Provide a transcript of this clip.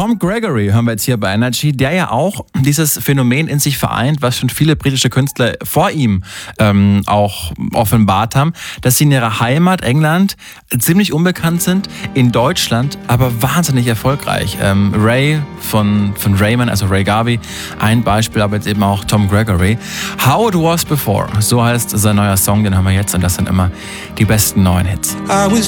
Tom Gregory hören wir jetzt hier bei Energy, der ja auch dieses Phänomen in sich vereint, was schon viele britische Künstler vor ihm auch offenbart haben, dass sie in ihrer Heimat England ziemlich unbekannt sind, in Deutschland aber wahnsinnig erfolgreich. Ray von Raymond, also Ray Garvey, ein Beispiel, aber jetzt eben auch Tom Gregory. How It Was Before, so heißt sein neuer Song, den haben wir jetzt, und das sind immer die besten neuen Hits. I was